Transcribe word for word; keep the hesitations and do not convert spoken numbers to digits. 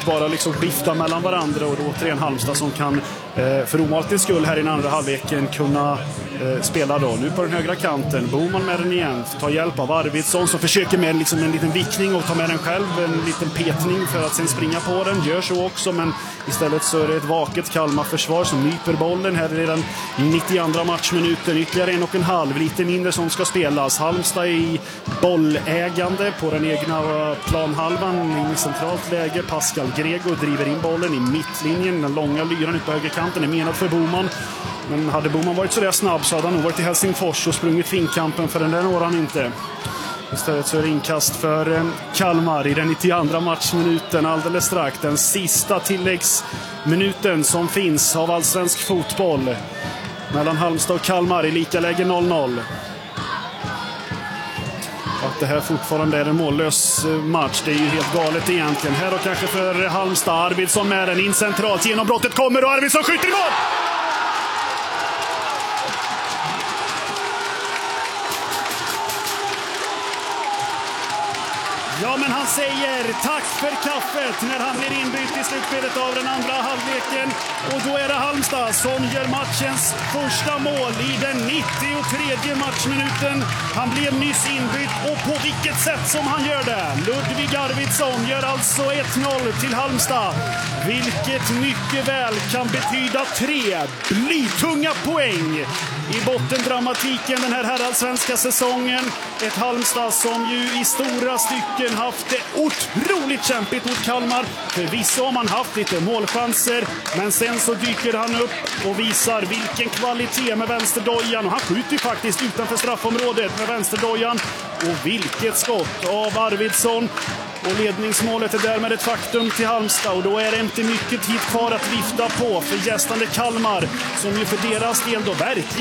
att bara liksom skifta mellan varandra, och då återigen Halmstad som kan eh, för omåltens skull här i den andra halvleken kunna eh, spela då. Nu på den högra kanten, Boman med den igen, tar hjälp av Arvidsson som försöker med liksom en liten vickning och ta med den själv, en liten petning för att sen springa på den, gör så också, men istället så är det ett vaket Kalmar-försvar som nyper bollen här redan i nittioandra matchminuten, ytterligare en och en halv, lite mindre som ska spelas. Halmstad i bollägande på den egna planhalvan i centralt läge. Pascal Grego driver in bollen i mittlinjen, den långa lyran ut på högerkanten är menad för Boman, men hade Boman varit så där snabb så hade han nog varit i Helsingfors och sprungit finkampen, för den där når han inte. Istället så är det inkast för Kalmar i den nittioandra matchminuten alldeles strax. Den sista tilläggsminuten som finns av allsvensk fotboll mellan Halmstad och Kalmar i lika läge noll noll. Att det här fortfarande är en mållös match, det är ju helt galet egentligen. Här då kanske för Halmstad, Arvidsson med den in centralt, genombrottet kommer och Arvidsson skjuter i mål! Ja, men han säger tack för kaffet när han blir inbytt i slutspelet av den andra halvleken. Och då är det Halmstad som gör matchens första mål i den nittiotredje matchminuten. Han blev nyss inbytt, och på vilket sätt som han gör det. Ludvig Arvidsson gör alltså ett noll till Halmstad, vilket mycket väl kan betyda tre blytunga poäng i bottendramatiken den här herrallsvenska säsongen. Ett Halmstad som ju i stora stycken haft det otroligt kämpigt mot Kalmar. Förvisso har man haft lite målchanser, men sen så dyker han upp och visar vilken kvalitet med vänsterdojan. Och han skjuter ju faktiskt utanför straffområdet med vänsterdojan. Och vilket skott av Arvidsson. Och ledningsmålet är därmed ett faktum till Halmstad, och då är det inte mycket tid kvar att vifta på för gästande Kalmar, som ju för deras del då verkligen